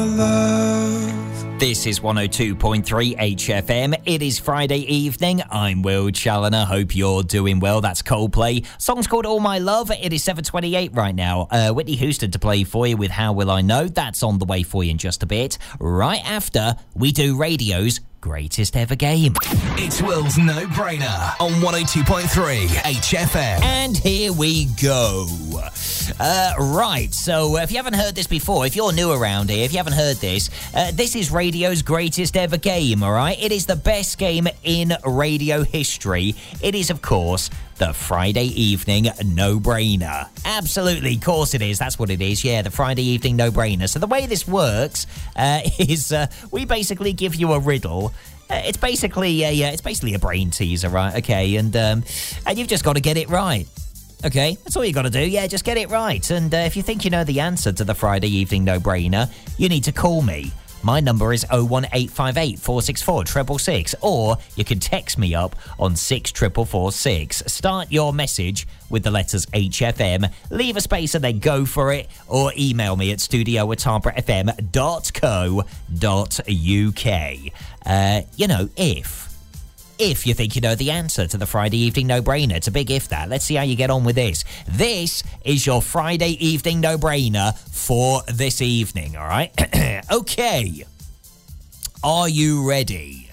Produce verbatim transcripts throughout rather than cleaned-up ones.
This is one oh two point three H F M. It is Friday evening. I'm Will Challoner. Hope you're doing well. That's Coldplay. Song's called All My Love. It is seven twenty-eight right now. Uh, Whitney Houston to play for you with How Will I Know. That's on the way for you in just a bit. Right after we do radio's greatest ever game. It's Will's No Brainer on one oh two point three H F M. And here we go. Uh, right, so if you haven't heard this before, if you're new around here, if you haven't heard this, uh, this is radio's greatest ever game, all right? It is the best game in radio history. It is, of course, the Friday evening no-brainer. Absolutely, of course it is. That's what it is. Yeah, the Friday evening no-brainer. So the way this works uh, is uh, we basically give you a riddle. Uh, it's basically a uh, it's basically a brain teaser, right? Okay, and um, and you've just got to get it right. Okay, that's all you got to do. Yeah, just get it right. And uh, if you think you know the answer to the Friday evening no-brainer, you need to call me. My number is oh one eight five eight, four six four, six six six, or you can text me up on six four four four six. Start your message with the letters H F M, leave a space and then go for it, or email me at studio at tarboro f m dot co dot u k. Uh, you know, if... If you think you know the answer to the Friday evening no-brainer. It's a big if that. Let's see how you get on with this. This is your Friday evening no-brainer for this evening, all right? Okay. Are you ready?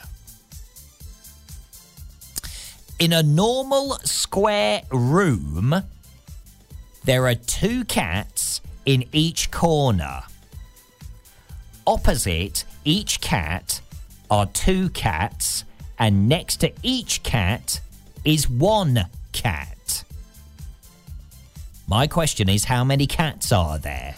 In a normal square room, there are two cats in each corner. Opposite each cat are two cats, and next to each cat is one cat. My question is, how many cats are there?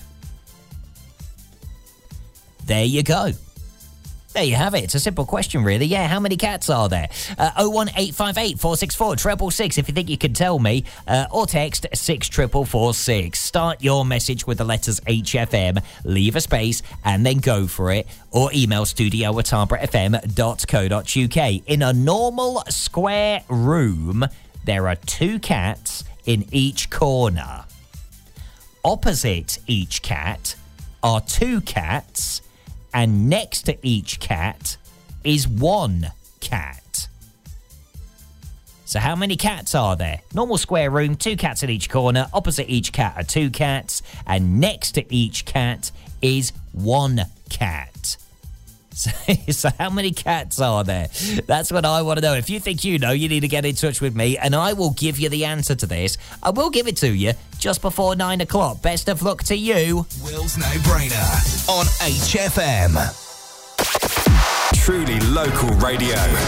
There you go. There you have it. It's a simple question, really. Yeah, how many cats are there? Uh, oh one eight five eight, four six four, six six six if you think you can tell me. Uh, or text six four four four six. Start your message with the letters H F M, leave a space, and then go for it. Or email studio at tarboro f m dot co dot u k. In a normal square room, there are two cats in each corner. Opposite each cat are two cats, and next to each cat is one cat. So how many cats are there? Normal square room, two cats in each corner. Opposite each cat are two cats. And next to each cat is one cat. So, so how many cats are there? That's what I want to know. If you think you know, you need to get in touch with me and I will give you the answer to this. I will give it to you just before nine o'clock. Best of luck to you. Will's No Brainer on H F M. Truly local radio.